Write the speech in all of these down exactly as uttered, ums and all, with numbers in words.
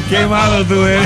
Qué malo tú eres.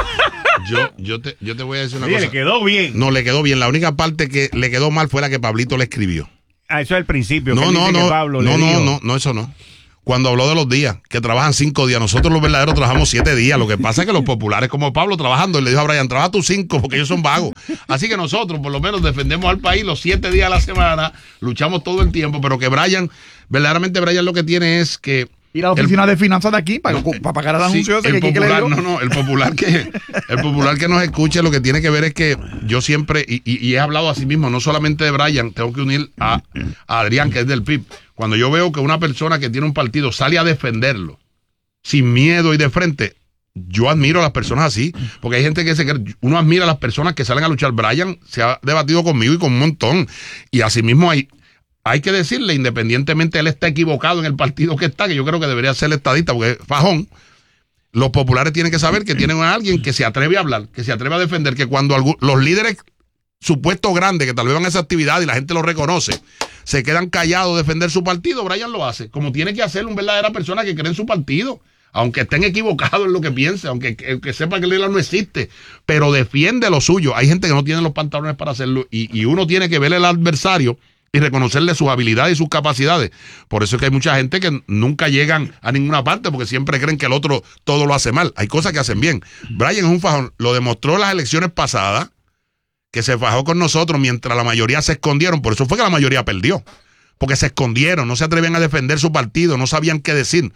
Yo, yo, te, yo te voy a decir una Oye, cosa. le quedó bien. No, le quedó bien. La única parte que le quedó mal fue la que Pablito le escribió. Ah, eso es el principio. No, que no, dice no. que Pablo No, le no, dijo. no, no, eso no. Cuando habló de los días, que trabajan cinco días. Nosotros los verdaderos trabajamos siete días. Lo que pasa es que los populares como Pablo trabajando, y le dijo a Brian, trabaja tus cinco porque ellos son vagos. Así que nosotros por lo menos defendemos al país los siete días a la semana, luchamos todo el tiempo, pero que Brian, verdaderamente Brian lo que tiene es que ir a la oficina el, de finanzas de aquí para, no, para pagar el anuncio sí, ese el que popular, que no, no, el popular que el popular que nos escuche lo que tiene que ver es que yo siempre, y, y, y he hablado así mismo, no solamente de Brian, tengo que unir a, a Adrián, que es del P I B. Cuando yo veo que una persona que tiene un partido sale a defenderlo sin miedo y de frente, yo admiro a las personas así, porque hay gente que se cree, uno admira a las personas que salen a luchar. Brian se ha debatido conmigo y con un montón, y así mismo hay Hay que decirle, independientemente él está equivocado en el partido que está, que yo creo que debería ser el estadista, porque es fajón, los populares tienen que saber que tienen a alguien que se atreve a hablar, que se atreve a defender, que cuando algún, los líderes supuestos grandes que tal vez van a esa actividad y la gente lo reconoce, se quedan callados a defender su partido, Brian lo hace, como tiene que hacer una verdadera persona que cree en su partido, aunque estén equivocados en lo que piense, aunque que, que sepa que el líder no existe, pero defiende lo suyo. Hay gente que no tiene los pantalones para hacerlo, y, y uno tiene que ver al adversario y reconocerle sus habilidades y sus capacidades. Por eso es que hay mucha gente que nunca llegan a ninguna parte, porque siempre creen que el otro todo lo hace mal. Hay cosas que hacen bien. Brian es un fajón. Lo demostró en las elecciones pasadas, que se fajó con nosotros mientras la mayoría se escondieron. Por eso fue que la mayoría perdió. Porque se escondieron, no se atrevían a defender su partido, no sabían qué decir.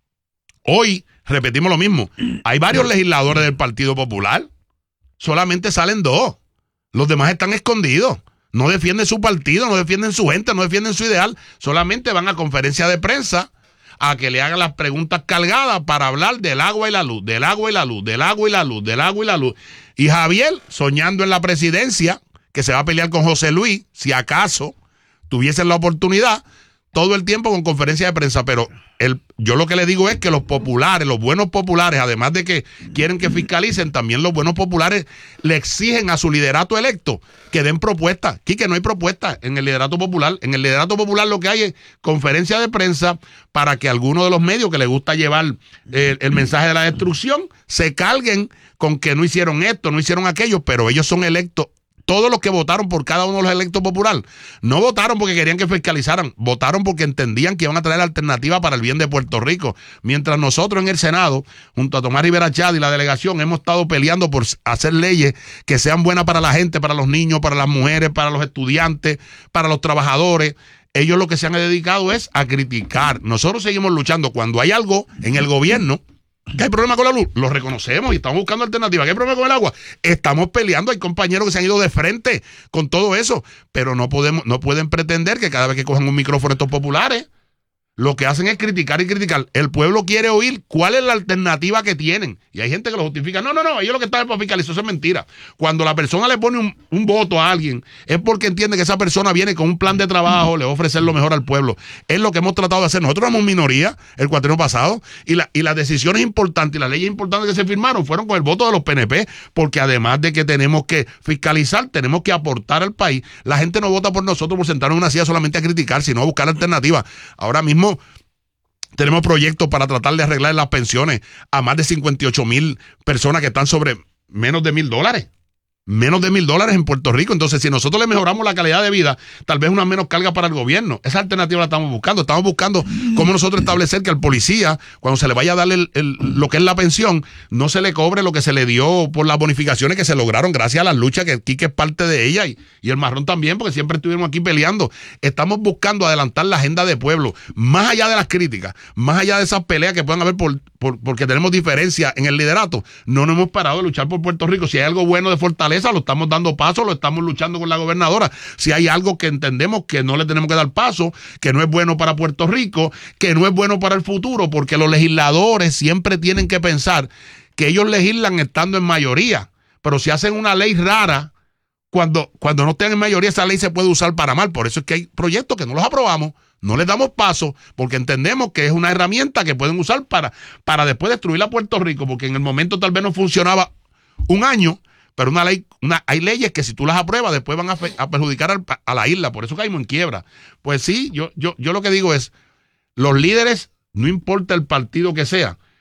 Hoy repetimos lo mismo. Hay varios legisladores del Partido Popular. Solamente salen dos. Los demás están escondidos. No defienden su partido, no defienden su gente, no defienden su ideal. Solamente van a conferencias de prensa a que le hagan las preguntas cargadas para hablar del agua y la luz, del agua y la luz, del agua y la luz, del agua y la luz. Y Javier, soñando en la presidencia, que se va a pelear con José Luis, si acaso tuviesen la oportunidad, todo el tiempo con conferencias de prensa. Pero el, yo lo que le digo es que los populares, los buenos populares, además de que quieren que fiscalicen, también los buenos populares le exigen a su liderato electo que den propuestas. Quique, no hay propuestas en el liderato popular. En el liderato popular lo que hay es conferencia de prensa para que algunos de los medios que les gusta llevar eh, el mensaje de la destrucción se carguen con que no hicieron esto, no hicieron aquello, pero ellos son electos. Todos los que votaron por cada uno de los electos populares no votaron porque querían que fiscalizaran, votaron porque entendían que iban a traer alternativa para el bien de Puerto Rico. Mientras nosotros en el Senado, junto a Tomás Rivera Chad y la delegación, hemos estado peleando por hacer leyes que sean buenas para la gente, para los niños, para las mujeres, para los estudiantes, para los trabajadores. Ellos lo que se han dedicado es a criticar. Nosotros seguimos luchando. Cuando hay algo en el gobierno que hay problema con la luz, lo reconocemos y estamos buscando alternativas. ¿Qué hay problema con el agua? Estamos peleando. Hay compañeros que se han ido de frente con todo eso, pero no podemos, no pueden pretender que cada vez que cojan un micrófono estos populares, lo que hacen es criticar y criticar. El pueblo quiere oír cuál es la alternativa que tienen. Y hay gente que lo justifica. No, no, no, ellos lo que están es para fiscalizar. Eso es mentira. Cuando la persona le pone un, un voto a alguien, es porque entiende que esa persona viene con un plan de trabajo, le va a ofrecer lo mejor al pueblo. Es lo que hemos tratado de hacer. Nosotros éramos minoría el cuatrienio pasado, y, la, y las decisiones importantes y las leyes importantes que se firmaron fueron con el voto de los P N P, porque además de que tenemos que fiscalizar, tenemos que aportar al país. La gente no vota por nosotros por sentarnos en una silla solamente a criticar, sino a buscar alternativas. Ahora mismo tenemos proyectos para tratar de arreglar las pensiones a más de cincuenta y ocho mil personas que están sobre menos de mil dólares. Menos de mil dólares en Puerto Rico. Entonces, si nosotros le mejoramos la calidad de vida, tal vez una menos carga para el gobierno. Esa alternativa la estamos buscando. Estamos buscando cómo nosotros establecer que al policía, cuando se le vaya a dar el, el, lo que es la pensión, no se le cobre lo que se le dio por las bonificaciones que se lograron gracias a las luchas, que Quique es parte de ella, y, y el Marrón también, porque siempre estuvimos aquí peleando. Estamos buscando adelantar la agenda de pueblo, más allá de las críticas, más allá de esas peleas que puedan haber por, por, porque tenemos diferencia en el liderato. No nos hemos parado de luchar por Puerto Rico. Si hay algo bueno de fortaleza, lo estamos dando paso, lo estamos luchando con la gobernadora. Si hay algo que entendemos que no le tenemos que dar paso, que no es bueno para Puerto Rico, que no es bueno para el futuro, porque los legisladores siempre tienen que pensar que ellos legislan estando en mayoría, pero si hacen una ley rara, cuando, cuando no estén en mayoría, esa ley se puede usar para mal. Por eso es que hay proyectos que no los aprobamos, no les damos paso, porque entendemos que es una herramienta que pueden usar para, para después destruir a Puerto Rico, porque en el momento tal vez no funcionaba un año, pero una ley, una, hay leyes que si tú las apruebas después van a, fe, a perjudicar al, a la isla. Por eso caímos en quiebra. Pues sí, yo, yo, yo lo que digo es, los líderes, no importa el partido que sea,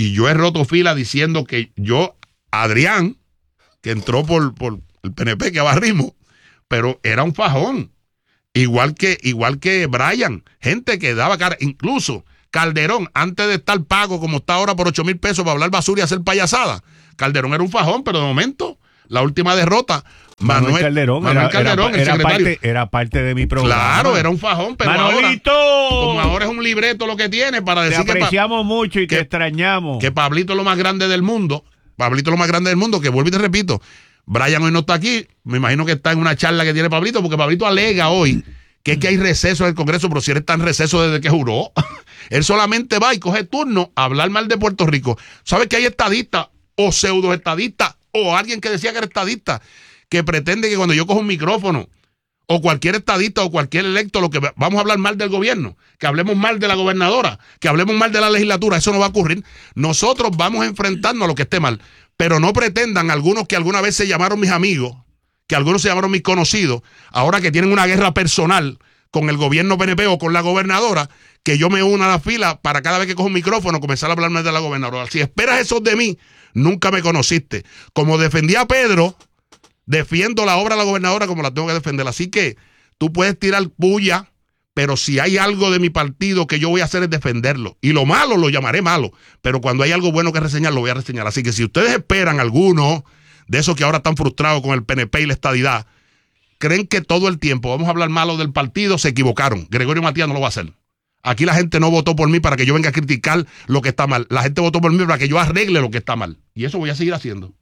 y yo he roto fila diciendo que yo, Adrián, que entró por, por el P N P, que barrimos, pero era un fajón. Igual que, igual que Brian, gente que daba cara, incluso Calderón, antes de estar pago como está ahora por ocho mil pesos para hablar basura y hacer payasada, Calderón era un fajón, pero de momento, la última derrota, Manuel, Manuel Calderón, Manuel era, Calderón, era, el era secretario. Parte, era parte de mi programa. Claro, era un fajón, pero Manolito, ahora, como ahora es un libreto lo que tiene para decir te apreciamos que, mucho y que, te extrañamos. Que Pablito es lo más grande del mundo, Pablito es lo más grande del mundo, que vuelvo y te repito, Brian hoy no está aquí, me imagino que está en una charla que tiene Pablito, porque Pablito alega hoy que es que hay receso en el Congreso, pero si él está en receso desde que juró, él solamente va y coge turno a hablar mal de Puerto Rico. ¿Sabes que hay estadistas o pseudo estadistas o alguien que decía que era estadista que pretende que cuando yo cojo un micrófono o cualquier estadista o cualquier electo, lo que vamos a hablar mal del gobierno, que hablemos mal de la gobernadora, que hablemos mal de la legislatura? Eso no va a ocurrir. Nosotros vamos a enfrentarnos a lo que esté mal, pero no pretendan algunos que alguna vez se llamaron mis amigos, que algunos se llamaron mis conocidos, ahora que tienen una guerra personal con el gobierno P N P o con la gobernadora, que yo me una a la fila para cada vez que cojo un micrófono comenzar a hablar mal de la gobernadora. Si esperas eso de mí, nunca me conociste. Como defendí a Pedro, defiendo la obra de la gobernadora como la tengo que defender. Así que tú puedes tirar puya, pero si hay algo de mi partido que yo voy a hacer es defenderlo. Y lo malo lo llamaré malo, pero cuando hay algo bueno que reseñar, lo voy a reseñar. Así que si ustedes esperan alguno de esos que ahora están frustrados con el P N P y la estadidad, creen que todo el tiempo vamos a hablar malo del partido, se equivocaron. Gregorio Matías no lo va a hacer. Aquí la gente no votó por mí para que yo venga a criticar lo que está mal. La gente votó por mí para que yo arregle lo que está mal. Y eso voy a seguir haciendo.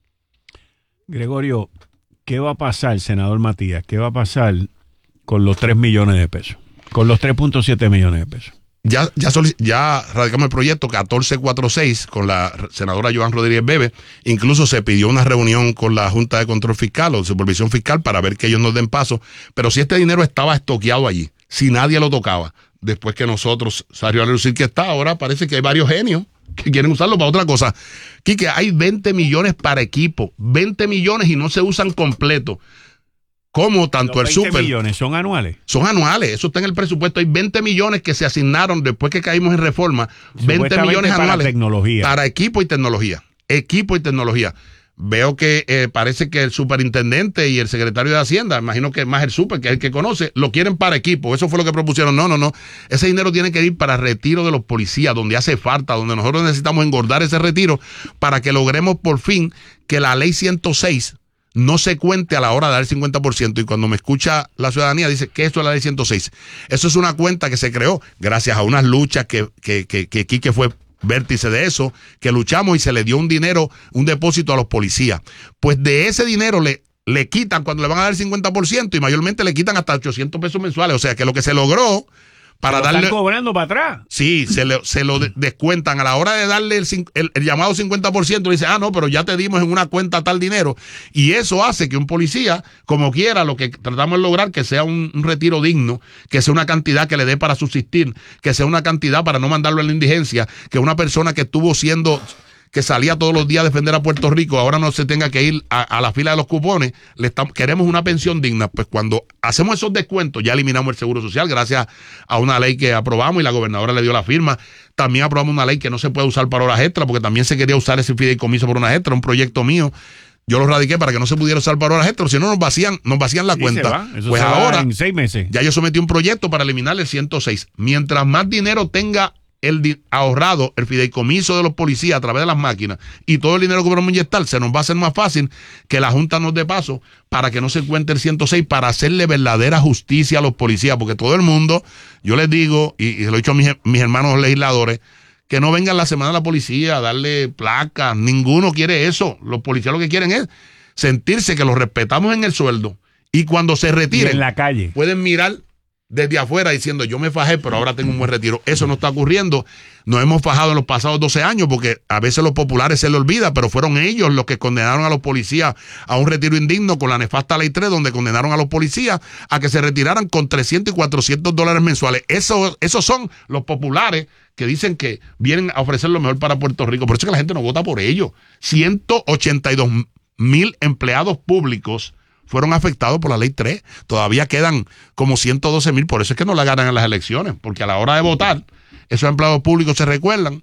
Gregorio, ¿qué va a pasar, senador Matías? ¿Qué va a pasar con los tres millones de pesos? Con los tres punto siete millones de pesos. Ya, ya, ya radicamos el proyecto catorce cuarenta y seis con la senadora Joan Rodríguez Bebe. Incluso se pidió una reunión con la Junta de Control Fiscal o de Supervisión Fiscal para ver que ellos nos den paso. Pero si este dinero estaba estoqueado allí, si nadie lo tocaba, después que nosotros salió a relucir que está, ahora parece que hay varios genios que quieren usarlo para otra cosa. Quique, hay veinte millones para equipo, veinte millones y no se usan completo. Como tanto el super. millones son anuales. Son anuales, eso está en el presupuesto. Hay veinte millones que se asignaron después que caímos en reforma. veinte millones para anuales. Tecnología. Para equipo y tecnología. Equipo y tecnología. Veo que eh, parece que el superintendente y el secretario de Hacienda, imagino que más el super, que es el que conoce, lo quieren para equipo. Eso fue lo que propusieron. No, no, no. Ese dinero tiene que ir para retiro de los policías, donde hace falta, donde nosotros necesitamos engordar ese retiro para que logremos por fin que la ley ciento seis no se cuente a la hora de dar el cincuenta por ciento. Y cuando me escucha la ciudadanía, dice que esto es la ley ciento seis. Eso es una cuenta que se creó gracias a unas luchas que, que, que, que Quique fue vértice de eso, que luchamos y se le dio un dinero, un depósito a los policías. Pues de ese dinero le, le quitan, cuando le van a dar el cincuenta por ciento, y mayormente le quitan hasta ochocientos pesos mensuales. O sea que lo que se logró para lo darle. Están cobrando para atrás. Sí, se, le, se lo de, descuentan a la hora de darle el, el, el llamado cincuenta por ciento. Dice, ah, no, pero ya te dimos en una cuenta tal dinero. Y eso hace que un policía, como quiera, lo que tratamos de lograr, que sea un, un retiro digno, que sea una cantidad que le dé para subsistir, que sea una cantidad para no mandarlo a la indigencia, que una persona que estuvo siendo, que salía todos los días a defender a Puerto Rico, ahora no se tenga que ir a, a la fila de los cupones. Le estamos, queremos una pensión digna. Pues cuando hacemos esos descuentos, ya eliminamos el Seguro Social gracias a una ley que aprobamos y la gobernadora le dio la firma. También aprobamos una ley que no se puede usar para horas extras, porque también se quería usar ese fideicomiso por horas extras, un proyecto mío. Yo lo radiqué para que no se pudiera usar para horas extras, si no nos vacían, nos vacían la sí, cuenta. Eso pues se ahora, va en seis meses. Ya yo sometí un proyecto para eliminar el ciento seis. Mientras más dinero tenga el di- ahorrado, el fideicomiso de los policías a través de las máquinas y todo el dinero que vamos a inyectar, se nos va a hacer más fácil que la Junta nos dé paso para que no se encuentre el ciento seis, para hacerle verdadera justicia a los policías, porque todo el mundo, yo les digo, y, y se lo he dicho a mis, mis hermanos legisladores, que no vengan la semana de la policía a darle placas, ninguno quiere eso. Los policías lo que quieren es sentirse que los respetamos en el sueldo, y cuando se retiren, y en la calle pueden mirar desde afuera diciendo, yo me fajé, pero ahora tengo un buen retiro. Eso no está ocurriendo. Nos hemos fajado en los pasados doce años, porque a veces los populares se les olvida, pero fueron ellos los que condenaron a los policías a un retiro indigno con la nefasta ley tres, donde condenaron a los policías a que se retiraran con trescientos y cuatrocientos dólares mensuales. Eso, esos son los populares que dicen que vienen a ofrecer lo mejor para Puerto Rico. Por eso es que la gente no vota por ellos. ciento ochenta y dos mil empleados públicos fueron afectados por la ley tres. Todavía quedan como ciento doce mil, por eso es que no la ganan en las elecciones, porque a la hora de votar, esos empleados públicos se recuerdan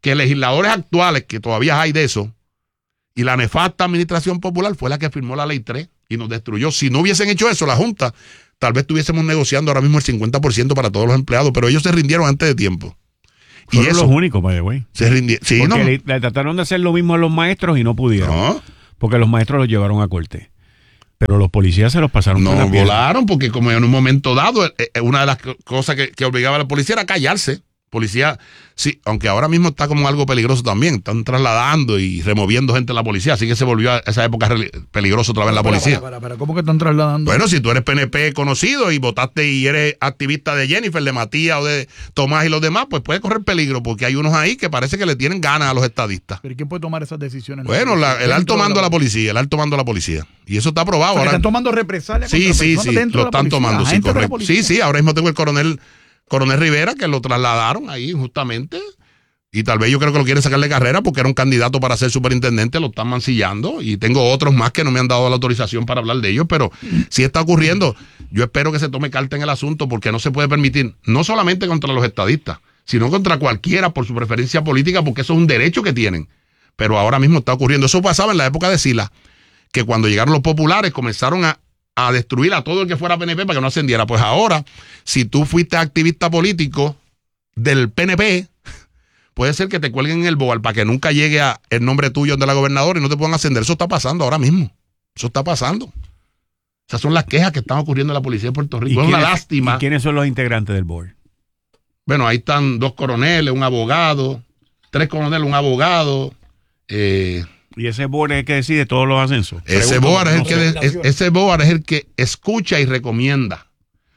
que legisladores actuales, que todavía hay de eso, y la nefasta administración popular fue la que firmó la ley tres y nos destruyó. Si no hubiesen hecho eso, la Junta, tal vez estuviésemos negociando ahora mismo el cincuenta por ciento para todos los empleados, pero ellos se rindieron antes de tiempo. Fueron y eso, los únicos, by the way. Se rindieron. Sí, porque no. le, le trataron de hacer lo mismo a los maestros y no pudieron. No. Porque los maestros los llevaron a corte. Pero los policías se los pasaron por la No pierna. volaron, porque como en un momento dado, eh, eh, una de las cosas que, que obligaba a la policía era callarse. Policía, sí, aunque ahora mismo está como algo peligroso también, están trasladando y removiendo gente de la policía, así que se volvió a esa época peligroso otra vez la Para, policía. para, para, para, ¿cómo que están trasladando? Bueno, si tú eres P N P conocido y votaste y eres activista de Jennifer, de Matías o de Tomás y los demás, pues puede correr peligro, porque hay unos ahí que parece que le tienen ganas a los estadistas. ¿Pero quién puede tomar esas decisiones? Bueno, la, el alto mando de la policía, el alto mando de la policía. Y eso está aprobado. O sea, ahora están tomando represalias sí, contra sí, personas sí, dentro lo de la están policía, tomando, sí, agentes de la correcto. policía. Sí, sí, ahora mismo tengo el coronel Coronel Rivera, que lo trasladaron ahí injustamente, y tal vez yo creo que lo quieren sacar de carrera porque era un candidato para ser superintendente, lo están mancillando, y tengo otros más que no me han dado la autorización para hablar de ellos, pero si está ocurriendo, yo espero que se tome carta en el asunto, porque no se puede permitir, no solamente contra los estadistas, sino contra cualquiera por su preferencia política, porque eso es un derecho que tienen, pero ahora mismo está ocurriendo. Eso pasaba en la época de Sila, que cuando llegaron los populares comenzaron a a destruir a todo el que fuera P N P para que no ascendiera. Pues ahora, si tú fuiste activista político del P N P, puede ser que te cuelguen en el boal para que nunca llegue a el nombre tuyo de la gobernadora y no te puedan ascender. Eso está pasando ahora mismo. Eso está pasando. Esas son las quejas que están ocurriendo en la policía de Puerto Rico. Es una lástima. ¿Y quiénes son los integrantes del board? Bueno, ahí están dos coroneles, un abogado, tres coroneles, un abogado, eh... Y ese board es el que decide todos los ascensos. Ese board es el que de, es, ese board es el que escucha y recomienda.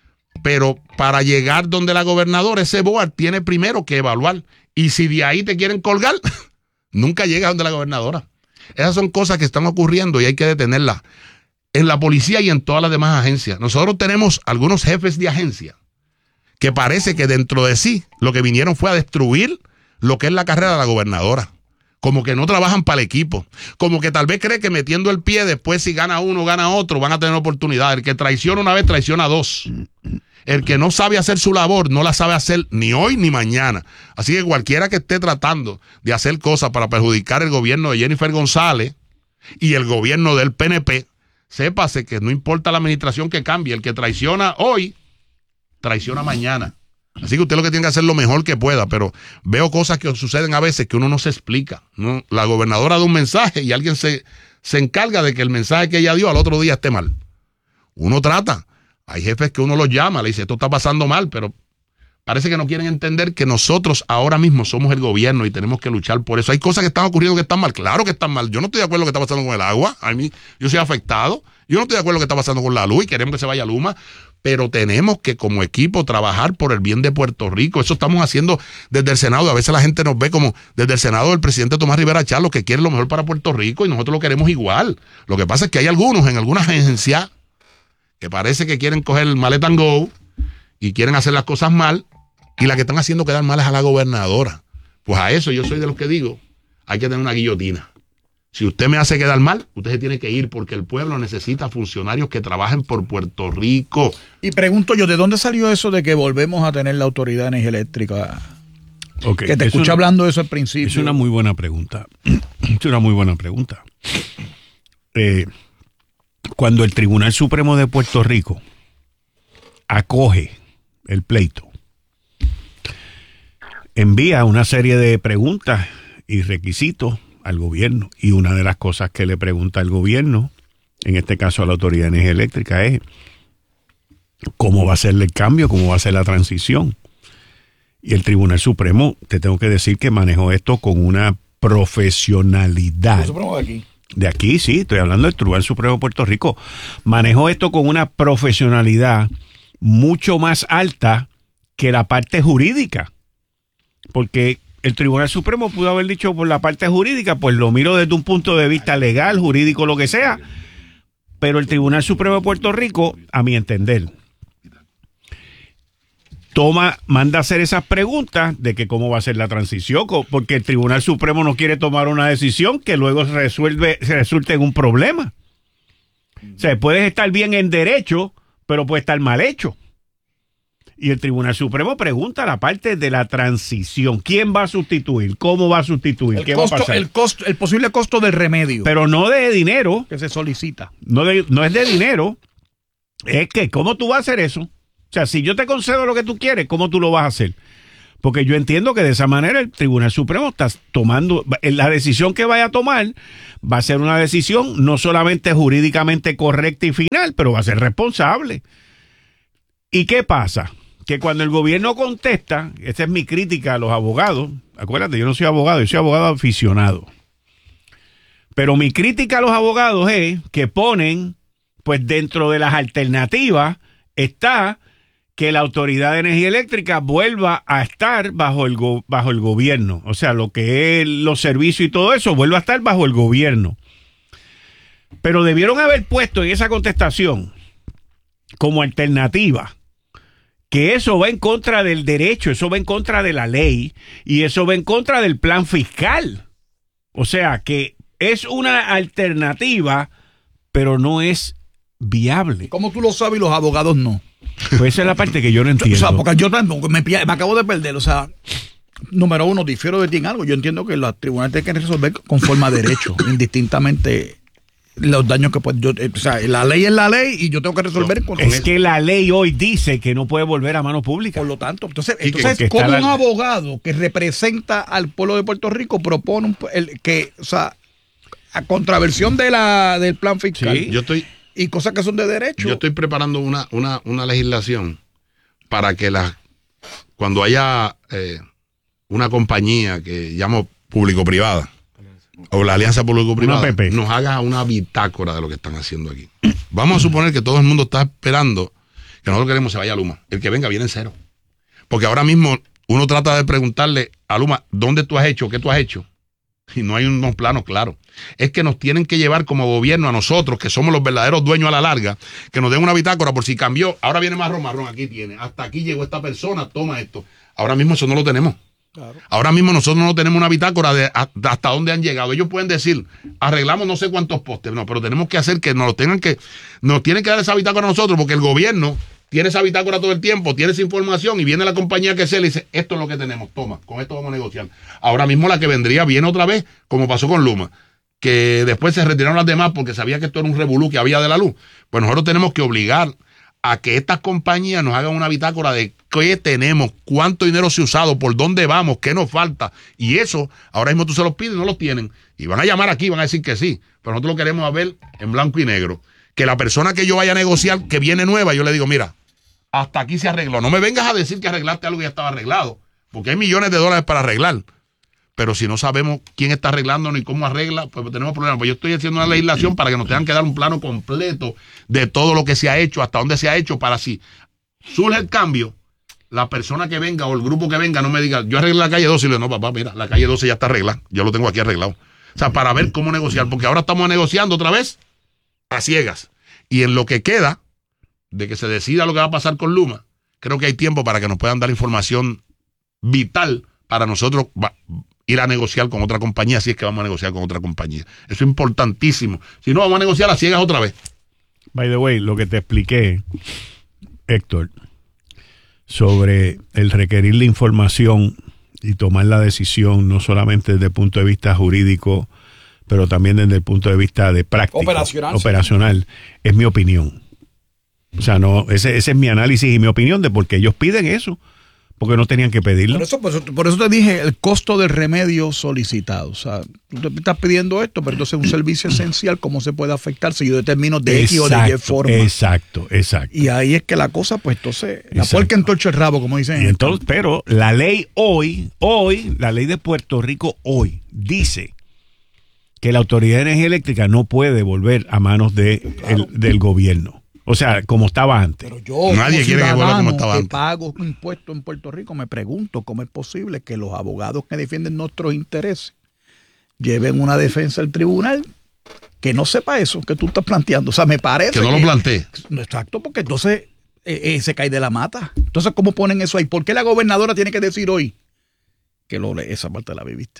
Pero para llegar donde la gobernadora, ese board tiene primero que evaluar. Y si de ahí te quieren colgar, nunca llega donde la gobernadora. Esas son cosas que están ocurriendo y hay que detenerlas. En la policía y en todas las demás agencias. Nosotros tenemos algunos jefes de agencia que parece que dentro de sí lo que vinieron fue a destruir lo que es la carrera de la gobernadora. Como que no trabajan para el equipo, como que tal vez cree que metiendo el pie después si gana uno, gana otro, van a tener oportunidad. El que traiciona una vez, traiciona dos. El que no sabe hacer su labor, no la sabe hacer ni hoy ni mañana. Así que cualquiera que esté tratando de hacer cosas para perjudicar el gobierno de Jennifer González y el gobierno del P N P, sépase que no importa la administración que cambie, el que traiciona hoy, traiciona mañana. Así que usted lo que tiene que hacer lo mejor que pueda, pero veo cosas que suceden a veces que uno no se explica, ¿no? La gobernadora da un mensaje y alguien se, se encarga de que el mensaje que ella dio al otro día esté mal. Uno trata. Hay jefes que uno los llama, le dice, esto está pasando mal, pero parece que no quieren entender que nosotros ahora mismo somos el gobierno y tenemos que luchar por eso. Hay cosas que están ocurriendo que están mal. Claro que están mal. Yo no estoy de acuerdo con lo que está pasando con el agua. A mí, yo soy afectado. Yo no estoy de acuerdo con lo que está pasando con la luz y queremos que se vaya Luma. Pero tenemos que como equipo trabajar por el bien de Puerto Rico. Eso estamos haciendo desde el Senado. A veces la gente nos ve como desde el Senado del presidente Tomás Rivera Chávez, que quiere lo mejor para Puerto Rico y nosotros lo queremos igual. Lo que pasa es que hay algunos en algunas agencias que parece que quieren coger el maleta and go y quieren hacer las cosas mal y la que están haciendo quedar mal es a la gobernadora. Pues a eso yo soy de los que digo, hay que tener una guillotina. Si usted me hace quedar mal, usted se tiene que ir porque el pueblo necesita funcionarios que trabajen por Puerto Rico. Y pregunto yo, ¿de dónde salió eso de que volvemos a tener la Autoridad de Energía Eléctrica? Okay. Que te Es escuché una, hablando de eso al principio. Es una muy buena pregunta. Es una muy buena pregunta. Eh, cuando el Tribunal Supremo de Puerto Rico acoge el pleito, envía una serie de preguntas y requisitos al gobierno, y una de las cosas que le pregunta al gobierno, en este caso a la Autoridad de Energía Eléctrica, es cómo va a ser el cambio, cómo va a ser la transición. Y el Tribunal Supremo, te tengo que decir que manejó esto con una profesionalidad. ¿El Supremo de aquí? De aquí, sí, estoy hablando del Tribunal Supremo de Puerto Rico. Manejó esto con una profesionalidad mucho más alta que la parte jurídica. Porque el Tribunal Supremo pudo haber dicho por la parte jurídica, pues lo miro desde un punto de vista legal, jurídico, lo que sea. Pero el Tribunal Supremo de Puerto Rico, a mi entender, toma, manda a hacer esas preguntas de que cómo va a ser la transición, porque el Tribunal Supremo no quiere tomar una decisión que luego resuelve, resulte en un problema. O sea, puedes estar bien en derecho, pero puede estar mal hecho. Y el Tribunal Supremo pregunta la parte de la transición. ¿Quién va a sustituir? ¿Cómo va a sustituir? El ¿Qué costo, va a pasar? el costo, el posible costo del remedio. Pero no de dinero. Que se solicita. No, de, no es de dinero. Es que, ¿cómo tú vas a hacer eso? O sea, si yo te concedo lo que tú quieres, ¿cómo tú lo vas a hacer? Porque yo entiendo que de esa manera el Tribunal Supremo está tomando, la decisión que vaya a tomar va a ser una decisión no solamente jurídicamente correcta y final, pero va a ser responsable. ¿Y qué pasa? Que cuando el gobierno contesta, esta es mi crítica a los abogados, acuérdate, yo no soy abogado, yo soy abogado aficionado. Pero mi crítica a los abogados es que ponen, pues dentro de las alternativas está que la Autoridad de Energía Eléctrica vuelva a estar bajo el, go- bajo el gobierno. O sea, lo que es los servicios y todo eso vuelva a estar bajo el gobierno. Pero debieron haber puesto en esa contestación como alternativa que eso va en contra del derecho, eso va en contra de la ley y eso va en contra del plan fiscal. O sea, que es una alternativa, pero no es viable. ¿Cómo tú lo sabes y los abogados no? Pues esa es la parte que yo no entiendo. O sea, porque yo tampoco me, me acabo de perder. O sea, número uno, difiero de ti en algo. Yo entiendo que los tribunales tienen que resolver conforme a derecho, indistintamente los daños que pueden. Yo, o sea, la ley es la ley y yo tengo que resolver con Es que la ley hoy dice que no puede volver a mano pública. Por lo tanto, entonces, Y que- entonces que como está un la- abogado que representa al pueblo de Puerto Rico propone un, el, que, o sea, a contraversión de la del plan fiscal Sí. Yo estoy, y cosas que son de derecho. yo estoy preparando una, una, una legislación para que la, cuando haya eh, una compañía que llamo público-privada o la alianza público-privada Una P P. nos haga una bitácora de lo que están haciendo aquí. Vamos a suponer que todo el mundo está esperando que nosotros queremos se vaya a Luma. El que venga viene en cero. Porque ahora mismo uno trata de preguntarle a Luma, ¿dónde tú has hecho? ¿Qué tú has hecho? Y no hay unos planos claros. Es que nos tienen que llevar como gobierno a nosotros, que somos los verdaderos dueños a la larga, que nos den una bitácora por si cambió. Ahora viene marrón, marrón, aquí tiene. Hasta aquí llegó esta persona, toma esto. Ahora mismo eso no lo tenemos. Claro. Ahora mismo nosotros no tenemos una bitácora de a- de hasta dónde han llegado. Ellos pueden decir, arreglamos no sé cuántos postes, no, pero tenemos que hacer que nos lo tengan que, nos tienen que dar esa bitácora a nosotros, porque el gobierno tiene esa bitácora todo el tiempo, tiene esa información y viene la compañía que se le dice, esto es lo que tenemos, toma, con esto vamos a negociar. Ahora mismo la que vendría viene otra vez, como pasó con Luma, que después se retiraron las demás porque sabía que esto era un revolú que había de la luz. Pues nosotros tenemos que obligar a que estas compañías nos hagan una bitácora de qué tenemos, cuánto dinero se ha usado, por dónde vamos, qué nos falta. Y eso, ahora mismo tú se los pides y no los tienen. Y van a llamar aquí, van a decir que sí. Pero nosotros lo queremos ver en blanco y negro. Que la persona que yo vaya a negociar, que viene nueva, yo le digo, mira, hasta aquí se arregló. No me vengas a decir que arreglaste algo que ya estaba arreglado. Porque hay millones de dólares para arreglar. Pero si no sabemos quién está arreglando ni cómo arregla, pues tenemos problemas. Pues yo estoy haciendo una legislación para que nos tengan que dar un plano completo de todo lo que se ha hecho, hasta dónde se ha hecho, para si surge el cambio, la persona que venga o el grupo que venga no me diga, yo arreglé la calle doce y le digo, no, papá, mira, la calle doce ya está arreglada, yo lo tengo aquí arreglado. O sea, para ver cómo negociar, porque ahora estamos negociando otra vez a ciegas. Y en lo que queda de que se decida lo que va a pasar con Luma, creo que hay tiempo para que nos puedan dar información vital para nosotros va, ir a negociar con otra compañía, si es que vamos a negociar con otra compañía. Eso es importantísimo. Si no, vamos a negociar a ciegas otra vez. By the way, lo que te expliqué, Héctor, sobre el requerir la información y tomar la decisión, no solamente desde el punto de vista jurídico, pero también desde el punto de vista de práctica, Operacional. operacional, es mi opinión. O sea, no, ese, ese es mi análisis y mi opinión de por qué ellos piden eso, porque no tenían que pedirlo. Por eso, por eso, por eso te dije el costo del remedio solicitado. O sea, tú te estás pidiendo esto, pero entonces un servicio esencial, ¿cómo se puede afectar si yo determino de X o de Y forma? Exacto, exacto. Y ahí es que la cosa, pues entonces, la Exacto. puerca entorcha el rabo, como dicen. Y entonces, pero la ley hoy, hoy, la ley de Puerto Rico hoy dice que la Autoridad de Energía Eléctrica no puede volver a manos de Claro. el- del gobierno. O sea, como estaba antes. Pero yo, Nadie como quiere que vuelva como ciudadano estaba que antes. pago impuestos en Puerto Rico, me pregunto cómo es posible que los abogados que defienden nuestros intereses lleven una defensa al tribunal que no sepa eso que tú estás planteando. O sea, me parece Que no lo plantee. No, exacto, porque entonces eh, eh, se cae de la mata. Entonces, ¿cómo ponen eso ahí? ¿Por qué la gobernadora tiene que decir hoy que lo lee? Esa parte la viviste?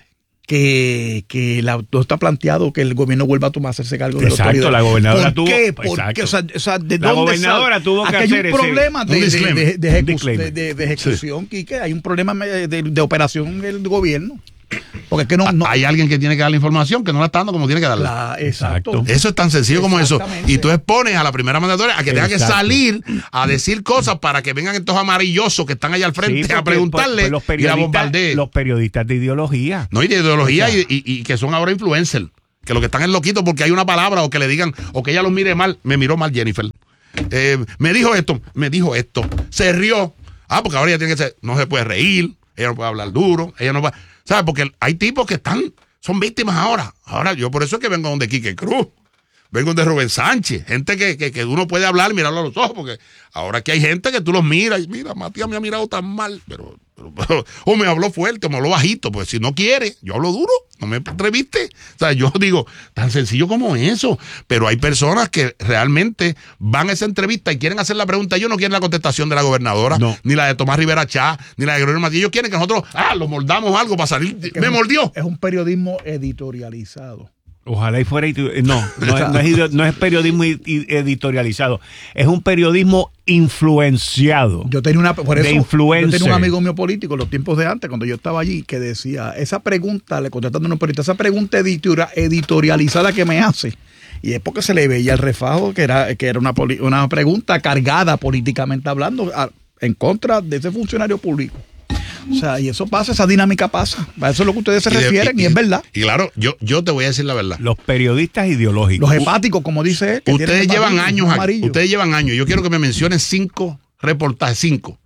que, que la, todo está planteado que el gobierno vuelva a tomar hacerse cargo de la autoridad. Exacto, la gobernadora ¿Por tuvo. qué? ¿Por Exacto. qué? O sea, o sea, ¿de la dónde gobernadora sale? tuvo que Aquí hacer hay un problema ese, de, un de, disclaimer, de, de, un ejecu disclaimer. de, de ejecución, sí. Quique. Hay un problema de, de, de operación del gobierno. Porque es que no, no. Hay alguien que tiene que dar la información que no la está dando como tiene que darla. La, exacto. Eso es tan sencillo como eso. Y tú expones a la primera mandatoria a que tenga que salir a decir cosas para que vengan estos amarillosos que están allá al frente Sí, a preguntarle pues, pues y la bombardeen. Los periodistas de ideología. No, y de ideología, o sea, y, y, y que son ahora influencers. Que lo que están es loquitos porque hay una palabra o que le digan, o que ella los mire mal. Me miró mal Jennifer. Eh, me dijo esto, me dijo esto. Se rió. Ah, porque ahora ella tiene que ser, no se puede reír, ella no puede hablar duro, ella no puede. ¿Sabes? Porque hay tipos que están, son víctimas ahora. Ahora, yo por eso es que vengo donde Quique Cruz, vengo donde Rubén Sánchez, gente que, que, que uno puede hablar y mirarlo a los ojos, porque ahora que hay gente que tú los miras y mira, Matías me ha mirado tan mal, pero, pero, pero o me habló fuerte o me habló bajito, pues si no quiere, yo hablo duro, no me entreviste. O sea, yo digo, tan sencillo como eso, pero hay personas que realmente van a esa entrevista y quieren hacer la pregunta, ellos no quieren la contestación de la gobernadora, no. Ni la de Tomás Rivera Chá, ni la de Gregorio Matías, ellos quieren que nosotros, ah, lo moldamos algo para salir, es me un, mordió. Es un periodismo editorializado. Ojalá y fuera. No, no, es, no, es, no es periodismo editorializado. Es un periodismo influenciado. Yo tenía una. Por eso, de influencer. Yo tenía un amigo mío político en los tiempos de antes, cuando yo estaba allí, que decía: esa pregunta, le contestando a un periodista, esa pregunta editora, editorializada que me hace. Y es porque se le veía el refajo, que era, que era una, una pregunta cargada políticamente hablando a, en contra de ese funcionario público. O sea, y eso pasa, esa dinámica pasa. A eso es lo que ustedes se y de, refieren y, y es verdad. Y claro, yo, yo te voy a decir la verdad. Los periodistas ideológicos. Los hepáticos, como dice él. Que ustedes llevan años aquí. Ustedes llevan años. Yo quiero que me mencionen cinco reportajes, cinco.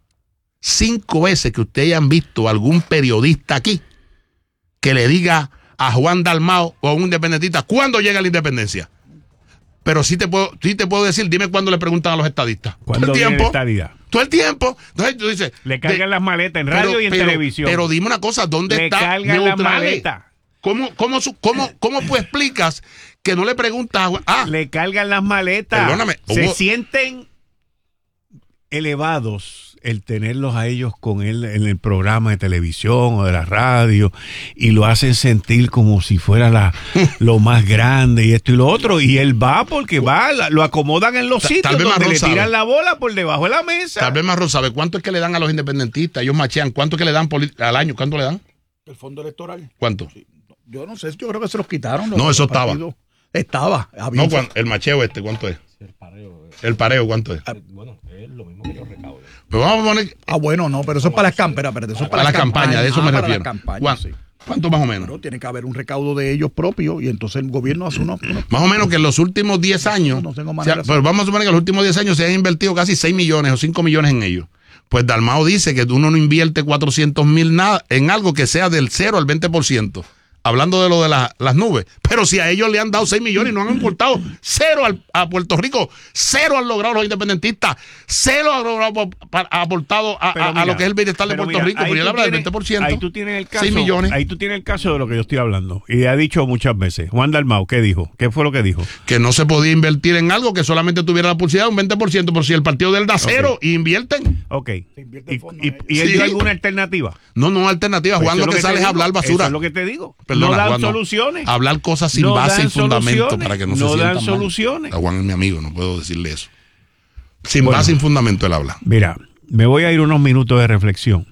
Cinco veces que ustedes hayan visto algún periodista aquí que le diga a Juan Dalmao o a un independentista ¿cuándo llega la independencia? Pero sí te puedo, sí te puedo decir, dime cuándo le preguntan a los estadistas. ¿Cuándo todo el tiempo? Estadidad? Todo el tiempo. Entonces tú dices, le cargan de, las maletas en radio pero, y en pero, televisión. Pero dime una cosa, ¿dónde le está cargan las maletas? ¿Cómo, cómo, cómo, cómo tú explicas que no le preguntas a... Ah, le cargan las maletas. Perdóname. Se hubo, sienten elevados el tenerlos a ellos con él en el programa de televisión o de la radio y lo hacen sentir como si fuera la, lo más grande y esto y lo otro y él va porque va, lo acomodan en los sitios donde le tiran sabe. la bola por debajo de la mesa. Tal vez Marrón sabe cuánto es que le dan a los independentistas, ellos machean, cuánto es que le dan al año, ¿cuánto le dan? El fondo electoral. ¿Cuánto? Sí, yo no sé, yo creo que se los quitaron. Los no, eso estaba. Estaba. No, cuando, el macheo este, ¿cuánto es? El pareo. El pareo, ¿cuánto es? Ah, bueno, es lo mismo que los recaudos. Pero vamos a poner... Ah, bueno, no, pero eso es para las campañas. Eso es para la campaña, de eso ah, me para refiero. Campaña, ¿Cuánto? Sí. ¿Cuánto más o menos? Pero tiene que haber un recaudo de ellos propios y entonces el gobierno hace uno. uno más o menos que en los últimos diez años, no tengo o sea, pero vamos a suponer que en los últimos diez años se han invertido casi seis millones o cinco millones en ellos. Pues Dalmao dice que uno no invierte cuatrocientos mil nada en algo que sea del cero al veinte por ciento. Hablando de lo de la, las nubes. Pero si a ellos le han dado seis millones y no han importado cero al, a Puerto Rico, cero han logrado los independentistas, cero han logrado ha aportado a, a, mira, a lo que es el bienestar de Puerto mira, Rico. Pero él habla del veinte por ciento. Ahí tú tienes el caso. seis millones. Ahí tú tienes el caso de lo que yo estoy hablando. Y ha dicho muchas veces. Juan Dalmao, ¿qué dijo? ¿Qué fue lo que dijo? Que no se podía invertir en algo que solamente tuviera la posibilidad de un veinte por ciento. Por si el partido de él da cero okay. y invierten. Ok. ¿Y, y, y él sí. dio alguna alternativa? No, no alternativa. Juan, lo que, que sale es hablar basura. Eso es lo que te digo. Perdona, no dan Juan, soluciones. Hablar cosas sin no base y fundamento soluciones. para que no, no se sientan dan soluciones. Mal. Juan es mi amigo, no puedo decirle eso. Sin bueno, base y fundamento él habla. Mira, me voy a ir unos minutos de reflexión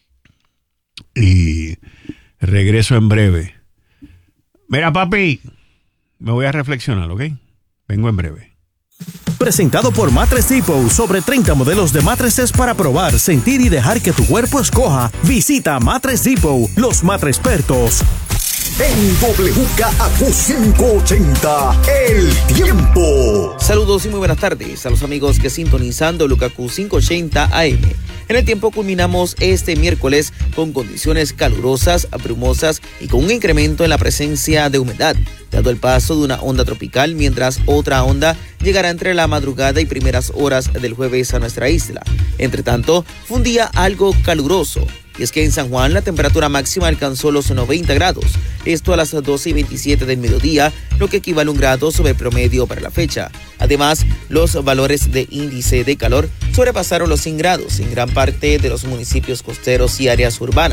y regreso en breve. Mira, papi, me voy a reflexionar, ¿ok? Vengo en breve. Presentado por Mattress Depot, sobre treinta modelos de mattresses para probar, sentir y dejar que tu cuerpo escoja. Visita Mattress Depot, los matres expertos. En W K A Q quinientos ochenta, El Tiempo. Saludos y muy buenas tardes a los amigos que sintonizan W K A Q quinientos ochenta A M. En El Tiempo culminamos este miércoles con condiciones calurosas, brumosas y con un incremento en la presencia de humedad, dado el paso de una onda tropical, mientras otra onda llegará entre la madrugada y primeras horas del jueves a nuestra isla. Entre tanto, fue un día algo caluroso. Y es que en San Juan la temperatura máxima alcanzó los noventa grados, esto a las doce y veintisiete del mediodía, lo que equivale a un grado sobre el promedio para la fecha. Además, los valores de índice de calor sobrepasaron los cien grados en gran parte de los municipios costeros y áreas urbanas.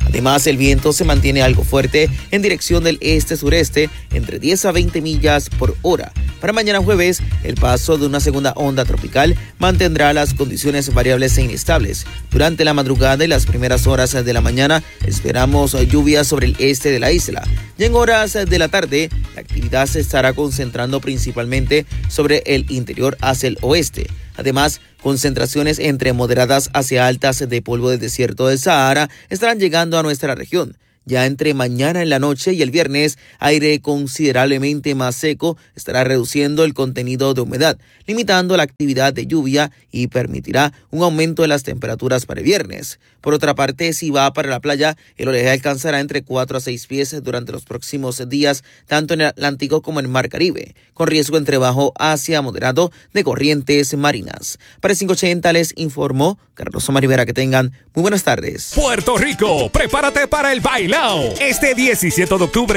Además, el viento se mantiene algo fuerte en dirección del este-sureste, entre diez a veinte millas por hora. Para mañana jueves, el paso de una segunda onda tropical mantendrá las condiciones variables e inestables. Durante la madrugada y las primeras horas de la mañana, esperamos lluvias sobre el este de la isla. Y en horas de la tarde, la actividad se estará concentrando principalmente sobre el interior hacia el oeste. Además, concentraciones entre moderadas hacia altas de polvo del desierto del Sahara estarán llegando a nuestra región. Ya entre mañana en la noche y el viernes, aire considerablemente más seco estará reduciendo el contenido de humedad, limitando la actividad de lluvia y permitirá un aumento de las temperaturas para el viernes. Por otra parte, si va para la playa, el oleaje alcanzará entre cuatro a seis pies durante los próximos días, tanto en el Atlántico como en el Mar Caribe, con riesgo entre bajo hacia moderado de corrientes marinas. Para cinco ochenta les informó Carlos Omar Rivera. Que tengan muy buenas tardes. Puerto Rico, prepárate para el bailao. Este diecisiete de octubre